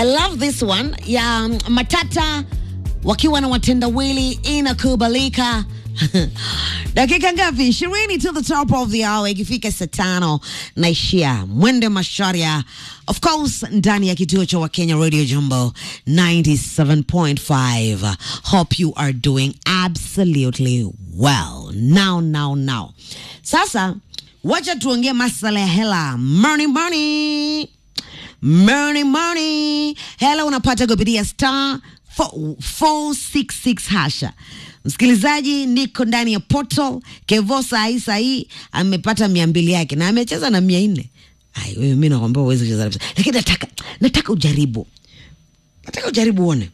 love this one ya Matata wakiwa na watendawili inakubalika. Dakika ngapi? 20 to the top of the hour. Ikifika saa 5 naishia mwende masharia. Of course, ndani ya kituo cha Wakenya Radio Jumbo 97.5. Hope you are doing absolutely well. Now. Sasa, wacha tuongee masala ya hela. Money. Hela unapata kupitia star 466 hasha. Msikilizaji, niko ndani ya portal. Kevo sahi amepata 200 yake na amecheza na 400. Ai, wewe mimi nakwambia uweze kucheza. Lakini nataka ujaribu. Nataka ujaribu uone.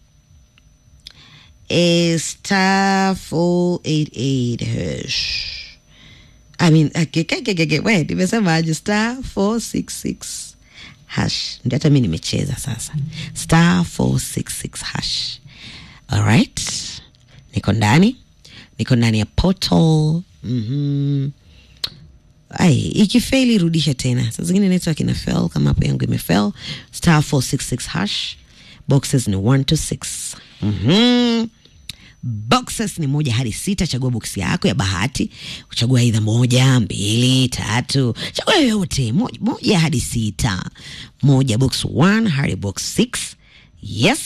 Star 488 hash. I mean, wait, nimesema aje? Star 466 hash. Ndio hata mimi nimecheza sasa. Star 466 hash. Alright. Niko ndani ya portal. Ai, ikifaili rudisha tena. Sasa zingine network ina fail kama hapo yangu imefail. Star 466 hash. Boxes ni 1 to 6. Boxes ni 1 hadi 6. Chagua box yako ya bahati. Uchagua either 1, 2, 3. Chagua yote 1 hadi 6. 1 box 1 hadi box 6. Yes.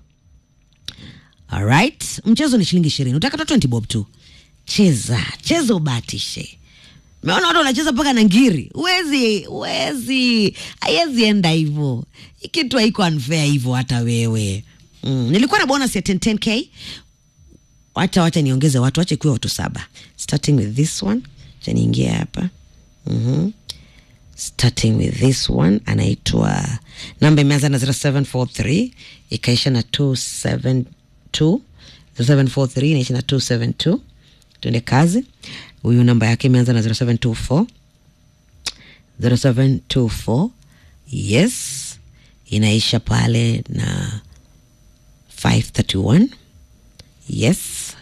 Alright. Mchezo ni shilingi 20. Utaka 20 bob tu. Cheza ubatishe. Meona watu wanacheza paka na ngiri. Uwezi. Haiwezi enda hivyo. Kitu haiko unfair hivyo hata wewe. Nilikuwa na bonus ya 10k. Wacha niongeze watu, wache kuwe watu 7. Starting with this one. Acha niingie hapa. Starting with this one, anaitwa namba imeanza na 0743 ikaisha na 272. 0743 inaisha na 272. Tuende kazi. Huyu namba yake imeanza na 0724. Yes. Inaisha pale na 531. Yes.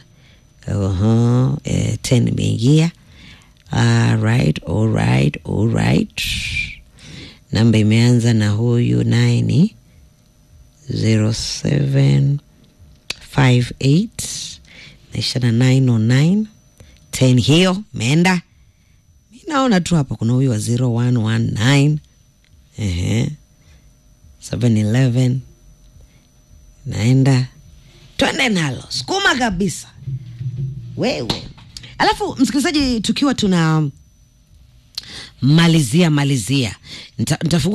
10 imeingia. Alright. Namba imeanza na huyu 9 0758 naisha na 909. 10 hiyo meenda. Mimi naona tu hapa kuna huyu wa 0119. 711 naenda. Twende nalo. Sukuma kabisa. Wewe. Alafu msikilizaji, tukiwa tuna malizia